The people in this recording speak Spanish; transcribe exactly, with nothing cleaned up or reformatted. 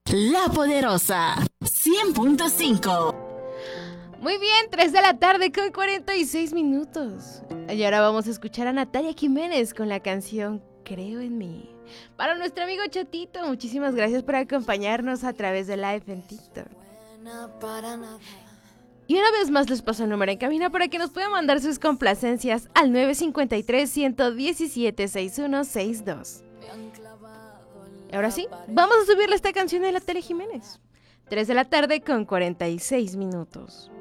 La Poderosa cien punto cinco. Muy bien, tres de la tarde con cuarenta y seis minutos. Y ahora vamos a escuchar a Natalia Jiménez con la canción Creo en mí. Para nuestro amigo Chatito, muchísimas gracias por acompañarnos a través de live en TikTok. Y una vez más les paso el número en cabina para que nos puedan mandar sus complacencias al nueve cinco tres, uno uno siete, seis uno seis dos. Y ahora sí, vamos a subirle esta canción de Natalia Jiménez. tres de la tarde con cuarenta y seis minutos.